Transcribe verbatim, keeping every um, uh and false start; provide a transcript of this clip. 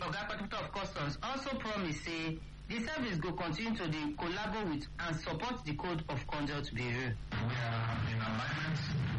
Oga Patapata of Customs also promise say the service go continue to dey collabo with and support the Code of Conduct Bureau. We are in alignment